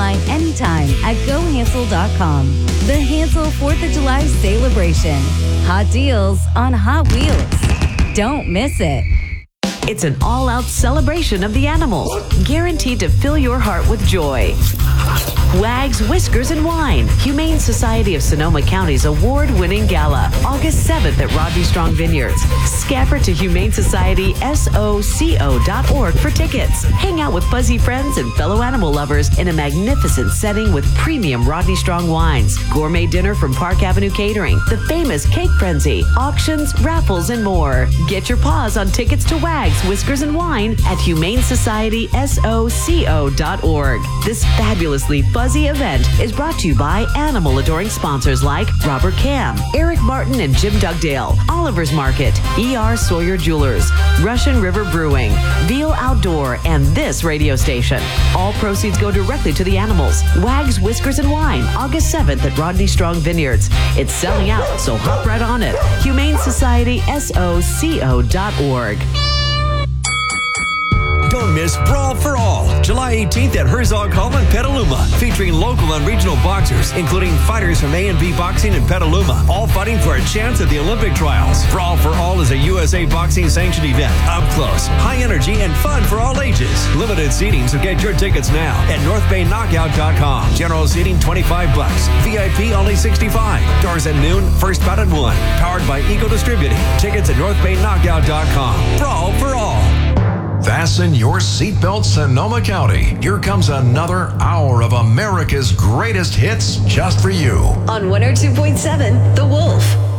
online anytime at GoHansel.com. The Hansel 4th of July celebration. Hot deals on Hot Wheels. Don't miss it. It's an all-out celebration of the animals, guaranteed to fill your heart with joy. Wags, Whiskers, and Wine, Humane Society of Sonoma County's award-winning gala, August 7th at Rodney Strong Vineyards. Scamper to Humane Society SOCO.org for tickets. Hang out with fuzzy friends and fellow animal lovers in a magnificent setting with premium Rodney Strong wines, gourmet dinner from Park Avenue Catering, the famous Cake Frenzy, auctions, raffles, and more. Get your paws on tickets to Wags, Whiskers, and Wine at Humane Society SOCO.org. This fabulously fuzzy event is brought to you by animal adoring sponsors like Robert Cam, Eric Martin and Jim Dugdale, Oliver's Market, E.R. Sawyer Jewelers, Russian River Brewing, Veal Outdoor, and this radio station. All proceeds go directly to the animals. Wags, Whiskers, and Wine, August 7th at Rodney Strong Vineyards. It's selling out, so hop right on it. Humane Society SOCO.org. Don't miss Brawl for All, July 18th at Herzog Hall in Petaluma, featuring local and regional boxers, including fighters from A&B Boxing in Petaluma, all fighting for a chance at the Olympic trials. Brawl for All is a USA Boxing sanctioned event, up close, high energy, and fun for all ages. Limited seating, so get your tickets now at NorthBayKnockout.com. General seating $25, VIP only $65. Doors at noon, first bout at 1. Powered by Eagle Distributing. Tickets at NorthBayKnockout.com. Brawl for All. Fasten your seatbelt, Sonoma County. Here comes another hour of America's greatest hits just for you. On 102.7, The Wolf.